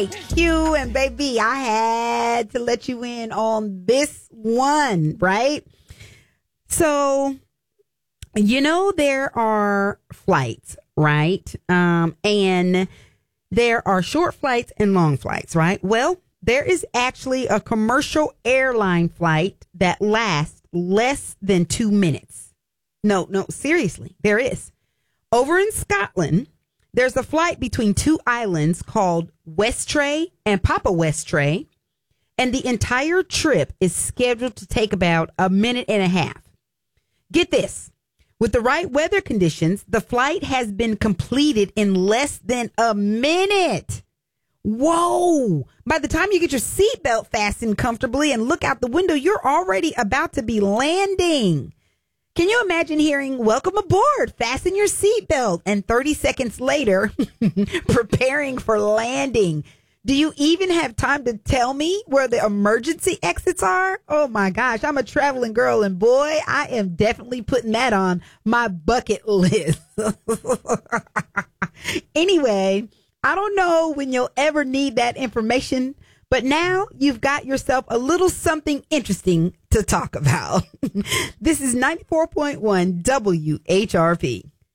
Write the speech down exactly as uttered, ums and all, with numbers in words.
Q and baby, I had to let you in on this one, right? So, you know, there are flights, right? Um, and there are short flights and long flights, right? Well, there is actually a commercial airline flight that lasts less than two minutes. No, no, seriously, there is. Over in Scotland, there's a flight between two islands called Westray and Papa Westray, and the entire trip is scheduled to take about a minute and a half. Get this. With the right weather conditions, the flight has been completed in less than a minute. Whoa. By the time you get your seatbelt fastened comfortably and look out the window, you're already about to be landing. Can you imagine hearing, "Welcome aboard, fasten your seatbelt," and thirty seconds later, preparing for landing? Do you even have time to tell me where the emergency exits are? Oh my gosh, I'm a traveling girl, and boy, I am definitely putting that on my bucket list. Anyway, I don't know when you'll ever need that information, but now you've got yourself a little something interesting to talk about. This is ninety-four point one W H R P.